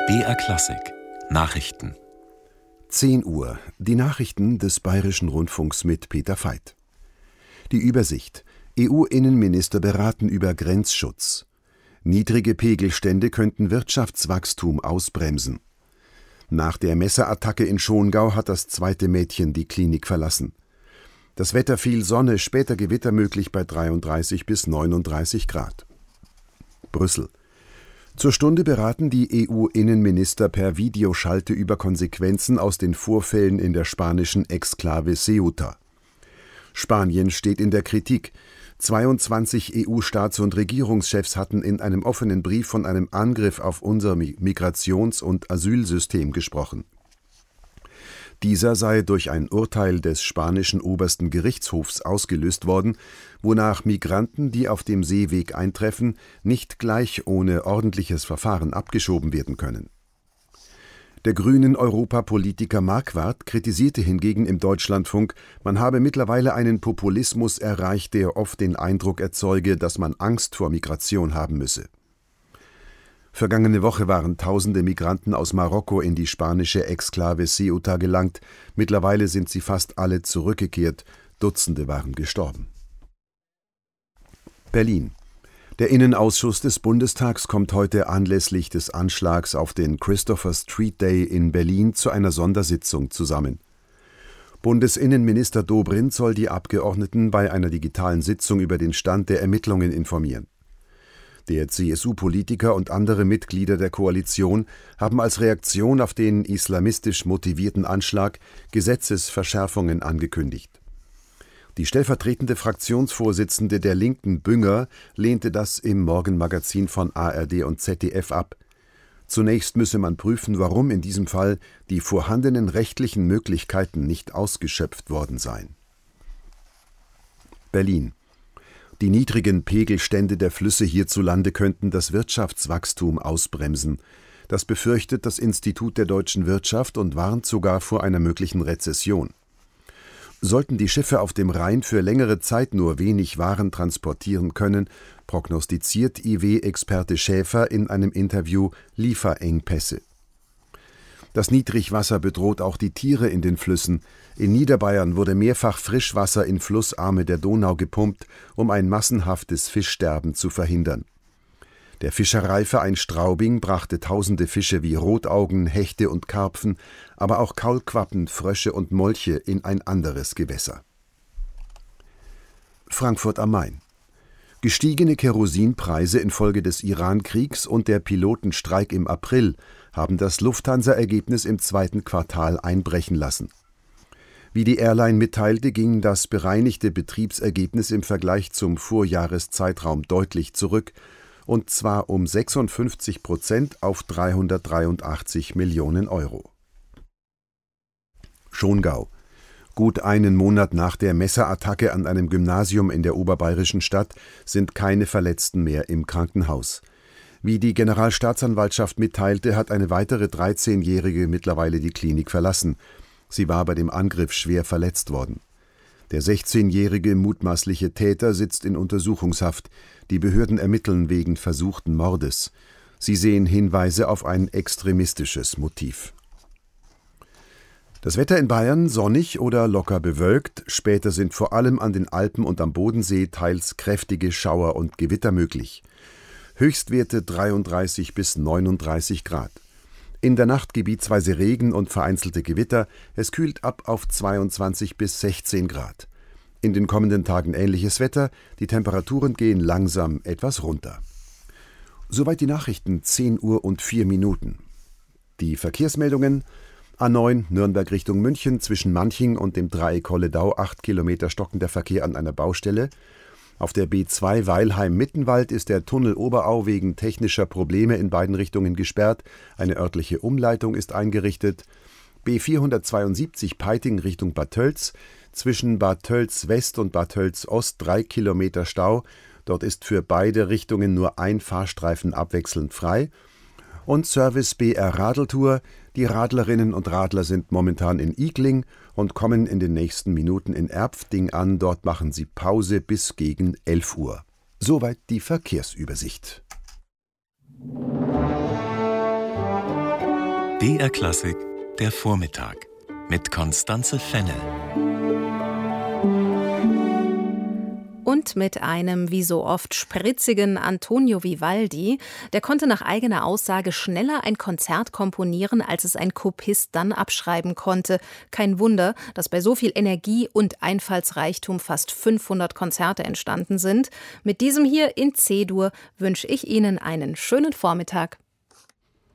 BR Klassik Nachrichten 10 Uhr. Die Nachrichten des Bayerischen Rundfunks mit Peter Veit. Die Übersicht. EU-Innenminister beraten über Grenzschutz. Niedrige Pegelstände könnten Wirtschaftswachstum ausbremsen. Nach der Messerattacke in Schongau hat das zweite Mädchen die Klinik verlassen. Das Wetter: viel Sonne, später Gewitter möglich bei 33 bis 39 Grad. Brüssel. Zur Stunde beraten die EU-Innenminister per Videoschalte über Konsequenzen aus den Vorfällen in der spanischen Exklave Ceuta. Spanien steht in der Kritik. 22 EU-Staats- und Regierungschefs hatten in einem offenen Brief von einem Angriff auf unser Migrations- und Asylsystem gesprochen. Dieser sei durch ein Urteil des spanischen obersten Gerichtshofs ausgelöst worden, wonach Migranten, die auf dem Seeweg eintreffen, nicht gleich ohne ordentliches Verfahren abgeschoben werden können. Der grünen Europapolitiker Marquardt kritisierte hingegen im Deutschlandfunk, man habe mittlerweile einen Populismus erreicht, der oft den Eindruck erzeuge, dass man Angst vor Migration haben müsse. Vergangene Woche waren tausende Migranten aus Marokko in die spanische Exklave Ceuta gelangt. Mittlerweile sind sie fast alle zurückgekehrt. Dutzende waren gestorben. Berlin. Der Innenausschuss des Bundestags kommt heute anlässlich des Anschlags auf den Christopher Street Day in Berlin zu einer Sondersitzung zusammen. Bundesinnenminister Dobrindt soll die Abgeordneten bei einer digitalen Sitzung über den Stand der Ermittlungen informieren. Der CSU-Politiker und andere Mitglieder der Koalition haben als Reaktion auf den islamistisch motivierten Anschlag Gesetzesverschärfungen angekündigt. Die stellvertretende Fraktionsvorsitzende der Linken, Bünger, lehnte das im Morgenmagazin von ARD und ZDF ab. Zunächst müsse man prüfen, warum in diesem Fall die vorhandenen rechtlichen Möglichkeiten nicht ausgeschöpft worden seien. Berlin. Die niedrigen Pegelstände der Flüsse hierzulande könnten das Wirtschaftswachstum ausbremsen. Das befürchtet das Institut der deutschen Wirtschaft und warnt sogar vor einer möglichen Rezession. Sollten die Schiffe auf dem Rhein für längere Zeit nur wenig Waren transportieren können, prognostiziert IW-Experte Schäfer in einem Interview Lieferengpässe. Das Niedrigwasser bedroht auch die Tiere in den Flüssen. In Niederbayern wurde mehrfach Frischwasser in Flussarme der Donau gepumpt, um ein massenhaftes Fischsterben zu verhindern. Der Fischereiverein Straubing brachte tausende Fische wie Rotaugen, Hechte und Karpfen, aber auch Kaulquappen, Frösche und Molche in ein anderes Gewässer. Frankfurt am Main. Gestiegene Kerosinpreise infolge des Iran-Kriegs und der Pilotenstreik im April haben das Lufthansa-Ergebnis im zweiten Quartal einbrechen lassen. Wie die Airline mitteilte, ging das bereinigte Betriebsergebnis im Vergleich zum Vorjahreszeitraum deutlich zurück, und zwar um 56% auf 383 Millionen Euro. Schongau. Gut einen Monat nach der Messerattacke an einem Gymnasium in der oberbayerischen Stadt sind keine Verletzten mehr im Krankenhaus. Wie die Generalstaatsanwaltschaft mitteilte, hat eine weitere 13-Jährige mittlerweile die Klinik verlassen. Sie war bei dem Angriff schwer verletzt worden. Der 16-jährige mutmaßliche Täter sitzt in Untersuchungshaft. Die Behörden ermitteln wegen versuchten Mordes. Sie sehen Hinweise auf ein extremistisches Motiv. Das Wetter in Bayern: sonnig oder locker bewölkt. Später sind vor allem an den Alpen und am Bodensee teils kräftige Schauer und Gewitter möglich. Höchstwerte 33 bis 39 Grad. In der Nacht gebietsweise Regen und vereinzelte Gewitter. Es kühlt ab auf 22 bis 16 Grad. In den kommenden Tagen ähnliches Wetter. Die Temperaturen gehen langsam etwas runter. Soweit die Nachrichten, 10 Uhr und 4 Minuten. Die Verkehrsmeldungen: A9 Nürnberg Richtung München zwischen Manching und dem Dreieck Holledau 8 Kilometer stockender Verkehr an einer Baustelle. Auf der B2 Weilheim-Mittenwald ist der Tunnel Oberau wegen technischer Probleme in beiden Richtungen gesperrt. Eine örtliche Umleitung ist eingerichtet. B472 Peiting Richtung Bad Tölz. Zwischen Bad Tölz West und Bad Tölz Ost 3 Kilometer Stau. Dort ist für beide Richtungen nur ein Fahrstreifen abwechselnd frei. Und Service BR Radeltour. Die Radlerinnen und Radler sind momentan in Igling und kommen in den nächsten Minuten in Erpfding an. Dort machen sie Pause bis gegen 11 Uhr. Soweit die Verkehrsübersicht. BR Klassik, der Vormittag mit Constanze Fennel. Und mit einem wie so oft spritzigen Antonio Vivaldi. Der konnte nach eigener Aussage schneller ein Konzert komponieren, als es ein Kopist dann abschreiben konnte. Kein Wunder, dass bei so viel Energie und Einfallsreichtum fast 500 Konzerte entstanden sind. Mit diesem hier in C-Dur wünsche ich Ihnen einen schönen Vormittag.